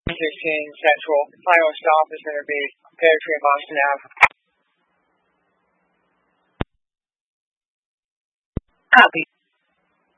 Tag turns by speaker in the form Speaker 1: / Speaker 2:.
Speaker 1: Central. Final stop is going to be Pear Tree and Boston Ave.
Speaker 2: Copy.